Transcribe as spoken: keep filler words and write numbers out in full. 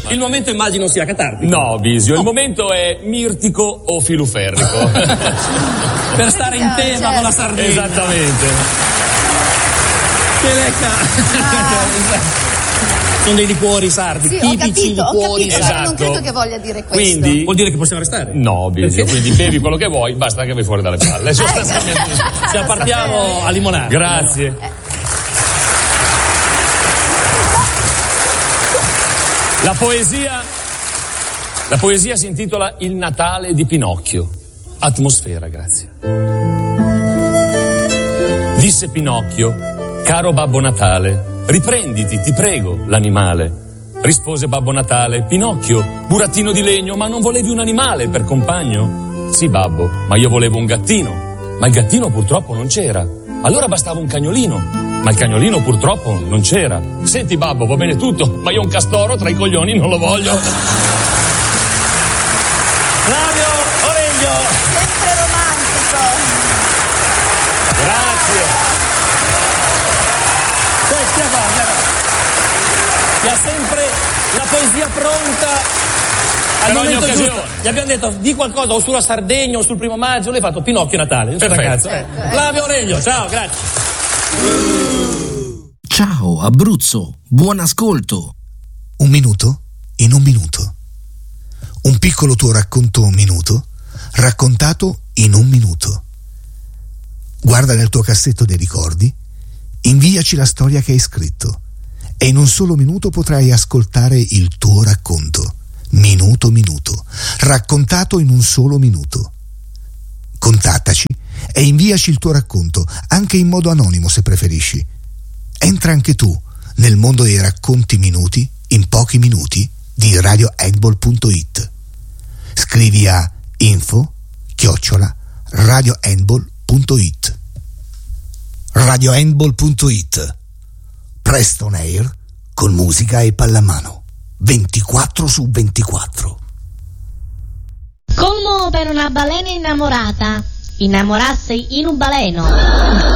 Il momento immagino sia catartico. No, Bisio, il momento è mirtico o filuferrico. Per stare in tema certo. con la Sardegna. Esattamente. Che lecca. Ah. Sono dei liquori sardi, sì, tipici ho capito, liquori ho capito, sardi. Esatto. Non credo che voglia dire questo. Quindi vuol dire che possiamo restare? No, Bisio, quindi bevi quello che vuoi, basta che vai fuori dalle palle. Sostanzialmente. Cioè, partiamo a limonare. Grazie. Eh. La poesia La poesia si intitola Il Natale di Pinocchio. Atmosfera, grazie. Disse Pinocchio: caro Babbo Natale, riprenditi, ti prego, l'animale. Rispose Babbo Natale: Pinocchio, burattino di legno, ma non volevi un animale per compagno? Sì, babbo, ma io volevo un gattino. Ma il gattino purtroppo non c'era. Allora bastava un cagnolino. Ma il cagnolino purtroppo non c'era. Senti, babbo, va bene tutto, ma io un castoro tra i coglioni non lo voglio. Flavio Oreglio. Sempre romantico. Grazie. Stia qua, stia qua. Che ha sempre la poesia pronta al per momento ogni giusto. occasione. Gli abbiamo detto di qualcosa o sulla Sardegna o sul primo maggio, lei ha fatto Pinocchio Natale. Perfetto. Eh. Flavio Oreglio, ciao, grazie. Ciao Abruzzo, buon ascolto. Un minuto in un minuto. Un piccolo tuo racconto un minuto, raccontato in un minuto. Guarda nel tuo cassetto dei ricordi, inviaci la storia che hai scritto e in un solo minuto potrai ascoltare il tuo racconto. Minuto minuto, raccontato in un solo minuto. Contattaci e inviaci il tuo racconto, anche in modo anonimo se preferisci. Entra anche tu nel mondo dei racconti minuti in pochi minuti di radio handball punto it. Scrivi a info chiocciola radio handball punto it. radio handball punto it. Presto on air con musica e pallamano ventiquattro su ventiquattro. Come per una balena innamorata innamorasse in un baleno.